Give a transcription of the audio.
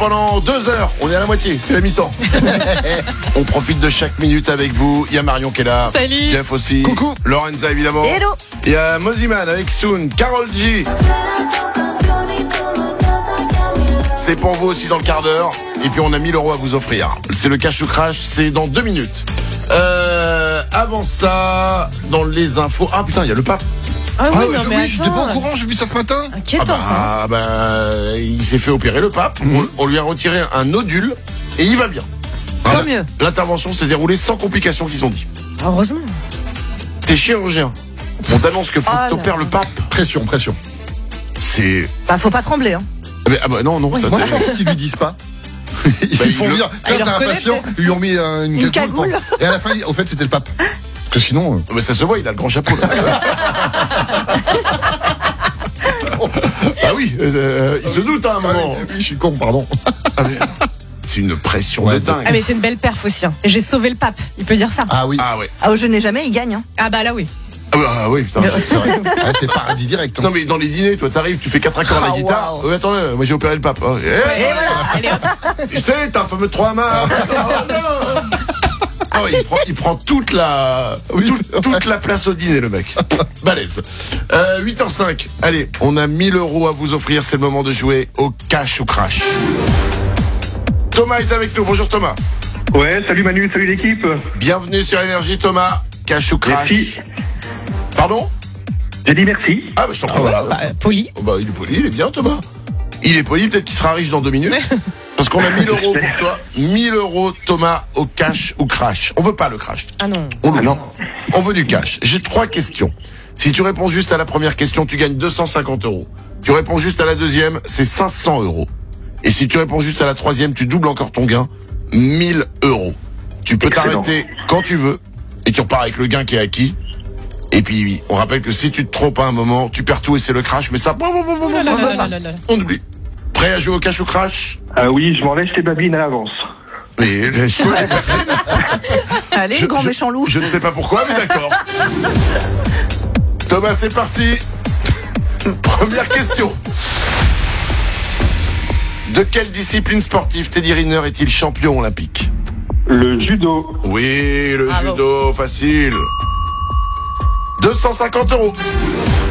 pendant 2 heures. On est à la moitié, c'est la mi-temps. On profite de chaque minute avec vous. Il y a Marion qui est là. Salut. Jeff aussi. Coucou. Lorenza évidemment. Hello. Il y a Moziman avec Soon, Karol G. C'est pour vous aussi dans le quart d'heure. Et puis on a 1000 € à vous offrir. C'est le cash ou crash, c'est dans 2 minutes. Avant ça, dans les infos. Ah putain, il y a le pape. Ah oui, non, mais j'étais pas au attends. courant, j'ai vu ça ce matin. Inquiétant, ça. Il s'est fait opérer le pape. On lui a retiré un nodule et il va bien. Tant mieux. L'intervention s'est déroulée sans complications qu'ils ont dit. Heureusement. T'es chirurgien. On t'annonce que faut Oh que t'opères là. le pape. Pression. C'est. Bah, faut pas trembler, hein. Non, ça Moi, je c'est. pense qu'ils lui disent pas. Ils Bah, font il dire, il tiens, le t'as un reconnaît, patient, ils lui ont mis une cagoule. cagoule. Et à la fin, au fait, c'était le pape. Parce que sinon. Mais ça se voit, il a le grand chapeau. Là. Ah oui, il se doute à un moment. Oui, je suis con, pardon. C'est une pression Ouais, de dingue. Ah, mais c'est une belle perf aussi. Hein. J'ai sauvé le pape. Il peut dire ça. Ah oui. Ah ouais. Ah, au je n'ai jamais, il gagne, hein. Ah bah là oui. Ah oui, putain. C'est vrai. Ouais, c'est paradis direct. Hein. Non mais dans les dîners, toi t'arrives, tu fais 4 accords à la Ah, guitare. wow. Attendez, moi j'ai opéré le pape. Oh, Et voilà. Allez hop. Tu sais, t'as un fameux 3 mains. Ah ouais, il prend toute la toute la place au dîner, le mec. Balèze. 8h05. Allez, on a 1000 € à vous offrir. C'est le moment de jouer au cash ou crash. Thomas est avec nous. Bonjour Thomas. Ouais, salut Manu, salut l'équipe. Bienvenue sur Énergie Thomas. Cash ou crash. Merci. Pardon? J'ai dit merci. Ah bah je t'en prie. Voilà. Bah, poli. Oh, bah il est poli, il est bien Thomas. Il est poli, peut-être qu'il sera riche dans 2 minutes. Parce qu'on a 1000 € pour toi. 1000 € Thomas au cash ou crash. On veut pas le crash. Ah non. On l'oublie. non. On veut du cash. J'ai 3 questions. Si tu réponds juste à la première question, tu gagnes 250 €. Tu réponds juste à la deuxième, c'est 500 €. Et si tu réponds juste à la troisième, tu doubles encore ton gain. 1000 €. Tu peux Excellent. t'arrêter quand tu veux. Et tu repars avec le gain qui est acquis. Et puis, oui, on rappelle que si tu te trompes à un moment, tu perds tout et c'est le crash. Mais ça, Oh là là là là là là. on oublie. Prêt à jouer au cash ou crash? Ah oui, je m'en laisse tes babines à l'avance. Mais je peux. Allez, Je- grand méchant loup. Je ne sais pas pourquoi, mais d'accord. Thomas, c'est parti. Première question. De quelle discipline sportive Teddy Riner est-il champion olympique? Le judo. Oui, le Bravo. judo, facile. 250 €.